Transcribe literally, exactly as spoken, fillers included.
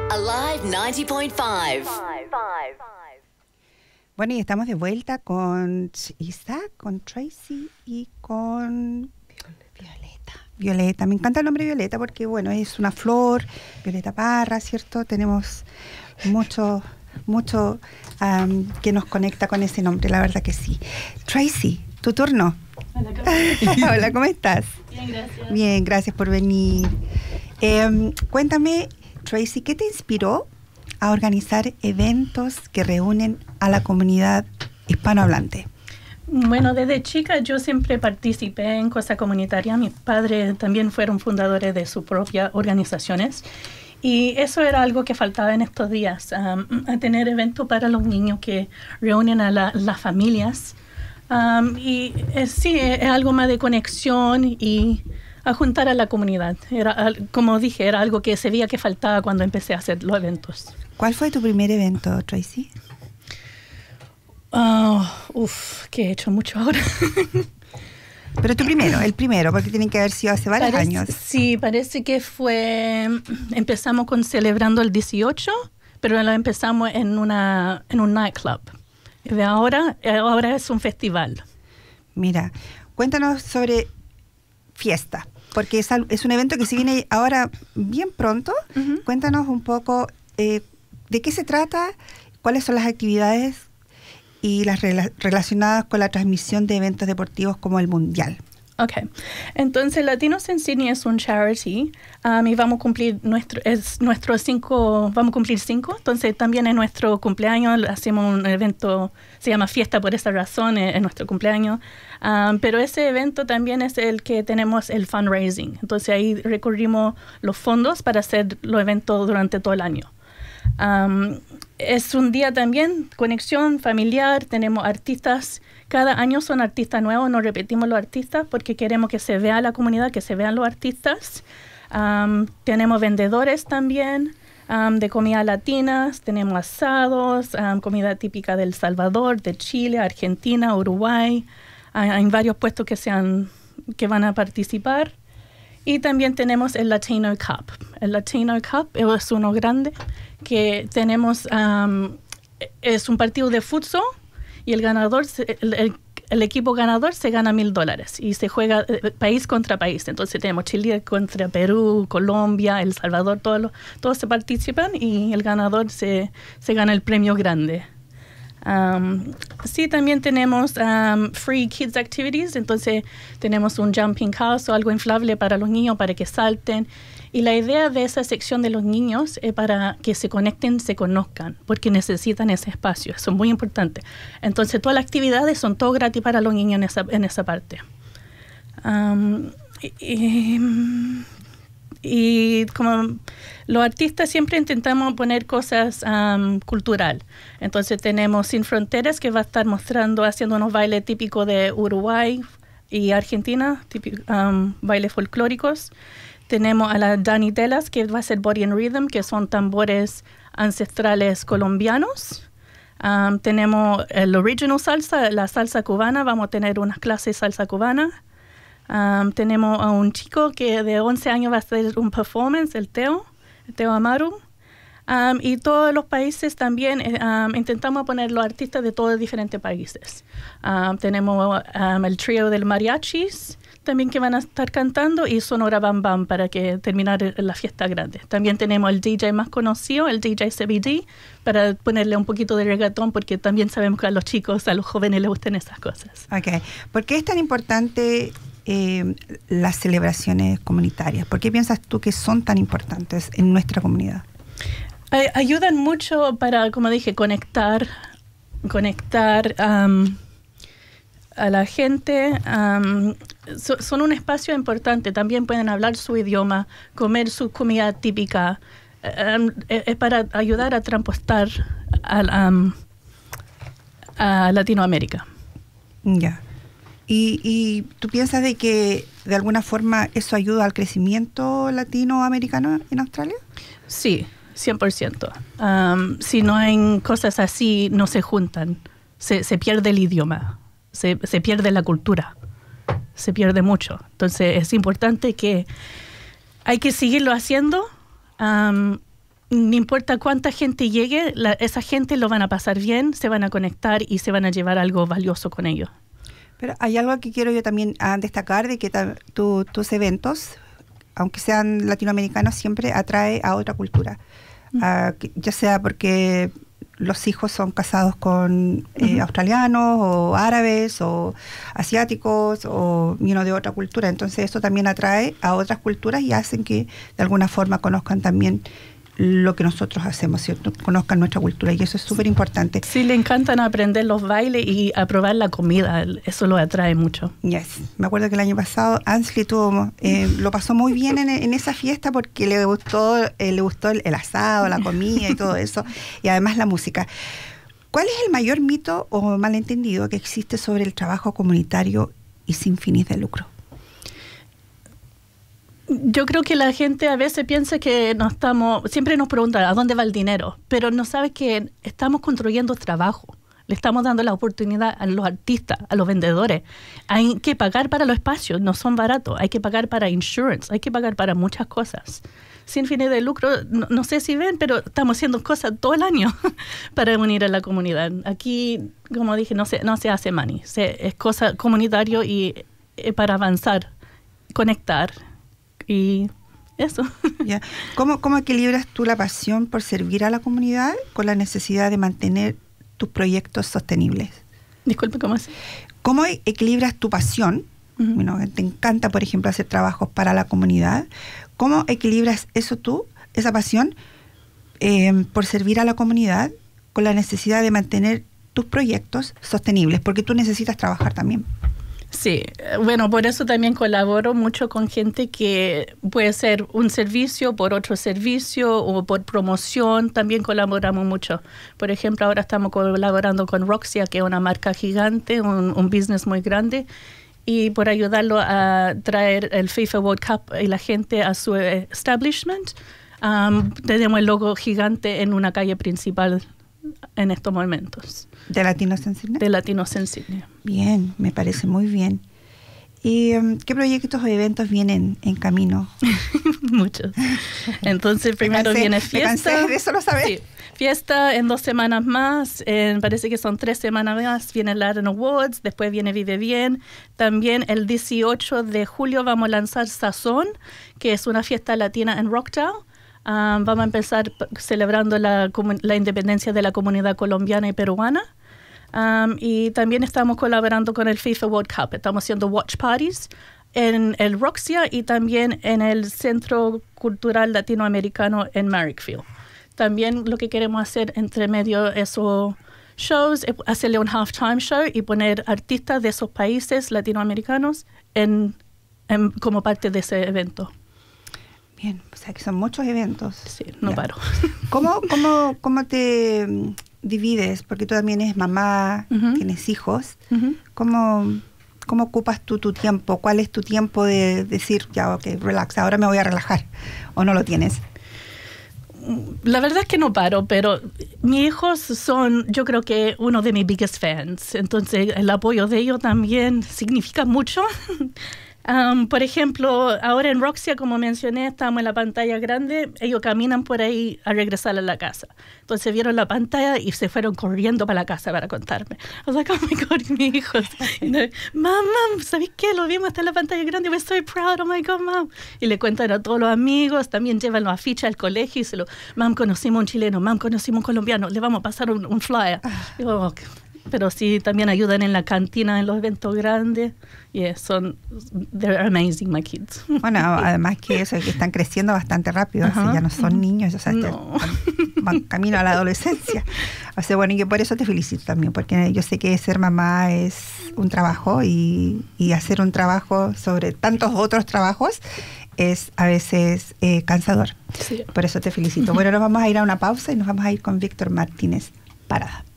Alive noventa punto cinco. Bueno, y estamos de vuelta con Isaac, con Tracy y con Violeta. Violeta, me encanta el nombre Violeta porque, bueno, es una flor, Violeta Parra, ¿cierto? Tenemos mucho, mucho um, que nos conecta con ese nombre, la verdad que sí. Tracy, tu turno. Hola, ¿cómo, Hola, ¿cómo estás? Bien, gracias. Bien, gracias por venir. Eh, cuéntame, Tracy, ¿qué te inspiró a organizar eventos que reúnen a la comunidad hispanohablante? Bueno, desde chica yo siempre participé en cosas comunitarias. Mis padres también fueron fundadores de sus propias organizaciones. Y eso era algo que faltaba en estos días, um, a tener eventos para los niños que reúnen a la, las familias. Um, y eh, sí, es, es algo más de conexión y a juntar a la comunidad. Era, como dije, era algo que se veía que faltaba cuando empecé a hacer los eventos. ¿Cuál fue tu primer evento, Tracy? Oh, uf, que he hecho mucho ahora. Pero tu primero, el primero, porque tienen que haber sido hace varios parece, años. Sí, parece que fue, empezamos con celebrando el dieciocho, pero lo empezamos en una en un nightclub. Y de ahora, ahora es un festival. Mira, cuéntanos sobre fiesta, porque es, es un evento que se viene ahora bien pronto. Uh-huh. Cuéntanos un poco eh, de qué se trata, cuáles son las actividades y las rela- relacionadas con la transmisión de eventos deportivos como el Mundial. Ok, entonces Latinos in Sydney es un charity um, y vamos a cumplir nuestro, es nuestro cinco, vamos a cumplir cinco, entonces también en nuestro cumpleaños hacemos un evento, se llama Fiesta por esa razón, en, en nuestro cumpleaños, um, pero ese evento también es el que tenemos el fundraising, entonces ahí recurrimos los fondos para hacer los eventos durante todo el año. Um, es un día también, conexión familiar, tenemos artistas, cada año son artistas nuevos, no repetimos los artistas porque queremos que se vea la comunidad, que se vean los artistas. Um, tenemos vendedores también um, de comida latinas, tenemos asados, um, comida típica de El Salvador, de Chile, Argentina, Uruguay. Hay, hay varios puestos que, sean, que van a participar. Y también tenemos el Latino Cup. El Latino Cup es uno grande que tenemos, um, es un partido de futsal y el ganador, el, el, el equipo ganador se gana mil dólares y se juega eh, país contra país. Entonces tenemos Chile contra Perú, Colombia, El Salvador, todos, los, todos se participan y el ganador se, se gana el premio grande. Um, sí, también tenemos um, free kids activities, entonces tenemos un jumping house o algo inflable para los niños para que salten. Y la idea de esa sección de los niños es para que se conecten, se conozcan, porque necesitan ese espacio, eso es muy importante. Entonces todas las actividades son todo gratis para los niños en esa, en esa parte. Um, y, y como los artistas siempre intentamos poner cosas um, cultural. Entonces tenemos Sin Fronteras que va a estar mostrando, haciendo unos bailes típicos de Uruguay y Argentina, típico, um, bailes folclóricos. Tenemos a la Dani Telas que va a hacer Body and Rhythm, que son tambores ancestrales colombianos. Um, tenemos el Original Salsa, la salsa cubana, vamos a tener unas clases de salsa cubana. Um, tenemos a un chico que de once años va a hacer un performance, el Teo, el Teo Amaru. Um, y todos los países también um, intentamos poner los artistas de todos los diferentes países. Um, tenemos um, el trío del mariachis también que van a estar cantando y Sonora Bam Bam para que terminar la fiesta grande. También tenemos el D J más conocido, el D J C B D, para ponerle un poquito de reggaetón porque también sabemos que a los chicos, a los jóvenes les gustan esas cosas. Ok. ¿Por qué es tan importante eh, las celebraciones comunitarias? ¿Por qué piensas tú que son tan importantes en nuestra comunidad? Ay, ayudan mucho para, como dije, conectar, conectar um, a la gente. Um, so, son un espacio importante. También pueden hablar su idioma, comer su comida típica. Um, es, es para ayudar a transportar a, um, a Latinoamérica. Ya. Yeah. ¿Y, ¿Y tú piensas de que de alguna forma eso ayuda al crecimiento latinoamericano en Australia? Sí, cien por ciento. Um, si no hay cosas así, no se juntan. Se, se pierde el idioma, se, se pierde la cultura, se pierde mucho. Entonces es importante que hay que seguirlo haciendo um, no importa cuánta gente llegue, la, esa gente lo van a pasar bien, se van a conectar y se van a llevar algo valioso con ellos. Pero hay algo que quiero yo también ah, destacar, de que ta, tu, tus eventos, aunque sean latinoamericanos, siempre atrae a otra cultura. Uh-huh. Uh, que, ya sea porque los hijos son casados con eh, uh-huh. australianos o árabes o asiáticos o you know, de otra cultura. Entonces eso también atrae a otras culturas y hacen que de alguna forma conozcan también lo que nosotros hacemos, ¿cierto? Conozcan nuestra cultura y eso es súper importante. Sí, le encantan aprender los bailes y a probar la comida, eso lo atrae mucho. Yes. Me acuerdo que el año pasado Ansley tuvo, eh, lo pasó muy bien en, en esa fiesta porque le gustó, eh, le gustó el, el asado, la comida y todo eso, y además la música. ¿Cuál es el mayor mito o malentendido que existe sobre el trabajo comunitario y sin fines de lucro? Yo creo que la gente a veces piensa que no estamos, siempre nos preguntan a dónde va el dinero, pero no sabe que estamos construyendo trabajo. Le estamos dando la oportunidad a los artistas, a los vendedores. Hay que pagar para los espacios, no son baratos. Hay que pagar para insurance, hay que pagar para muchas cosas. Sin fines de lucro, no, no sé si ven, pero estamos haciendo cosas todo el año para unir a la comunidad. Aquí, como dije, no se, no se hace money. Se, es cosa comunitario y eh, para avanzar, conectar. Y eso. Yeah. ¿Cómo, ¿Cómo equilibras tú la pasión por servir a la comunidad con la necesidad de mantener tus proyectos sostenibles? Disculpe, ¿cómo es? ¿Cómo equilibras tu pasión? Uh-huh. Bueno, te encanta, por ejemplo, hacer trabajos para la comunidad. ¿Cómo equilibras eso tú, esa pasión, eh, por servir a la comunidad con la necesidad de mantener tus proyectos sostenibles? Porque tú necesitas trabajar también. Sí, bueno, por eso también colaboro mucho con gente que puede ser un servicio por otro servicio o por promoción, también colaboramos mucho. Por ejemplo, ahora estamos colaborando con Roxia, que es una marca gigante, un, un business muy grande, y por ayudarlo a traer el FIFA World Cup y la gente a su establishment, um, tenemos el logo gigante en una calle principal en estos momentos. ¿De Latinos en Sydney? De Latinos en Sydney. Bien, me parece muy bien. ¿Y um, qué proyectos o eventos vienen en camino? Muchos. Entonces, primero cansé, viene fiesta. Me cansé de eso, ¿lo sabes? Sí. Fiesta en dos semanas más, eh, parece que son tres semanas más, viene el Latin Awards, después viene Vive Bien. También el dieciocho de julio vamos a lanzar Sazón, que es una fiesta latina en Rockdale. Um, vamos a empezar p- celebrando la, la independencia de la comunidad colombiana y peruana. Um, y también estamos colaborando con el FIFA World Cup. Estamos haciendo watch parties en el Roxia y también en el Centro Cultural Latinoamericano en Marrickville. También lo que queremos hacer entre medio de esos shows es hacerle un halftime show y poner artistas de esos países latinoamericanos en, en, como parte de ese evento. Bien, o sea que son muchos eventos. Sí, no ya. paro. ¿Cómo, cómo, cómo te um, divides? Porque tú también eres mamá, uh-huh. tienes hijos. Uh-huh. ¿Cómo, ¿Cómo ocupas tú tu tiempo? ¿Cuál es tu tiempo de decir, ya, ok, relax, ahora me voy a relajar? ¿O no lo tienes? La verdad es que no paro, pero mis hijos son, yo creo que uno de mis biggest fans. Entonces, el apoyo de ellos también significa mucho. Um, por ejemplo, ahora en Roxia, como mencioné, estamos en la pantalla grande. Ellos caminan por ahí a regresar a la casa. Entonces vieron la pantalla y se fueron corriendo para la casa para contarme. I was like, oh my God, mis hijos. Mamá, ¿sabes qué? Lo vimos hasta en la pantalla grande. We're so proud. Oh my God, Mom. Y le cuentan a todos los amigos. También llevan los afiches al colegio y se lo, Mam, conocimos a un chileno. Mam, conocimos a un colombiano. Le vamos a pasar un, un flyer. Y yo, okay. Pero sí, también ayudan en la cantina, en los eventos grandes. Y yeah, son, they're amazing, my kids. Bueno, además que eso, que están creciendo bastante rápido, uh-huh. o sea, ya no son uh-huh. niños, o sea, no. van, van camino a la adolescencia. O sea, bueno, y yo por eso te felicito también, porque yo sé que ser mamá es un trabajo y, y hacer un trabajo sobre tantos otros trabajos es a veces eh, cansador. Sí. Por eso te felicito. Bueno, nos vamos a ir a una pausa y nos vamos a ir con Víctor Martínez Parada.